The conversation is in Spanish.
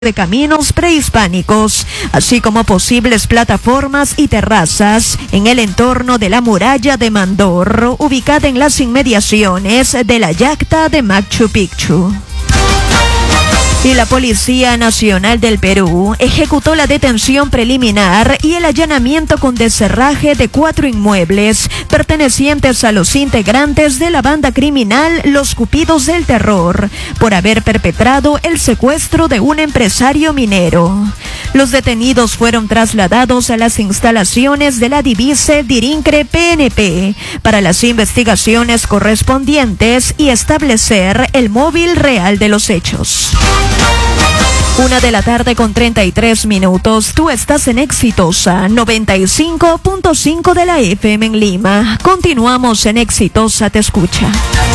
de caminos prehispánicos, así como posibles plataformas y terrazas en el entorno de la muralla de Mandor, ubicada en las inmediaciones de la Yacta de Machu Picchu. Y la Policía Nacional del Perú ejecutó la detención preliminar y el allanamiento con descerraje de 4 inmuebles pertenecientes a los integrantes de la banda criminal Los Cupidos del Terror por haber perpetrado el secuestro de un empresario minero. Los detenidos fueron trasladados a las instalaciones de la Divice Dirincre PNP para las investigaciones correspondientes y establecer el móvil real de los hechos. 1:33 p.m. Tú estás en Exitosa 95.5 de la FM en Lima. Continuamos en Exitosa Te Escucha.